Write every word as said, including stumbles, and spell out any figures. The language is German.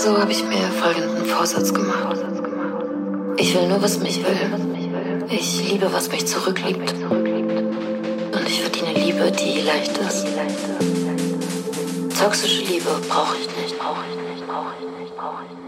Also habe ich mir folgenden Vorsatz gemacht. Ich will nur, was mich will. Ich liebe, was mich zurückliebt. Und ich verdiene Liebe, die leicht ist. Toxische Liebe brauche ich nicht, brauche ich nicht, brauche ich nicht, brauche ich nicht.